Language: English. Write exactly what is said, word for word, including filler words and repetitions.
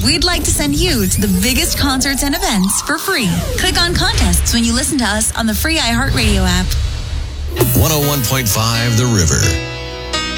We'd like to send you to the biggest concerts and events for free. Click on contests when you listen to us on the free iHeartRadio app. one oh one point five The River.